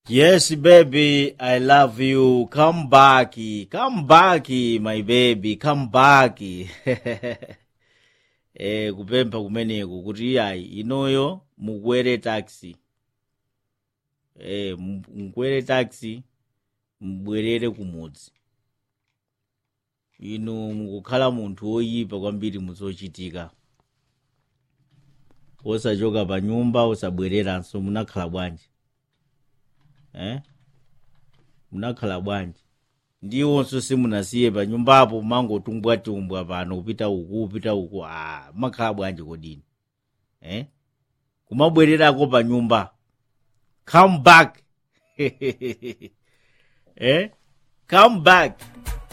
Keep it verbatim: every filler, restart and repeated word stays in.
Yes, baby, I love you. Come back. Come back, my baby. Come back. Eh, kupempha kumeneko kuti ayi inoyo mukwere taxi. Eh, mukwere taxi mbwerere kumudzi. Inu mukukhala munthu woyipa kwambiri muzochitika. Osachoka pa nyumba osabwereranso munakhala bwanji. Eh? Munakhala bwanji. Ndiwonso simunasiye pa nyumbapo mangotumbwa tumbwa pano kupita uku kupita uku ah makhala bwanji kodini. Eh? Kumabwererako pa nyumba. Come back. Eh? Come back.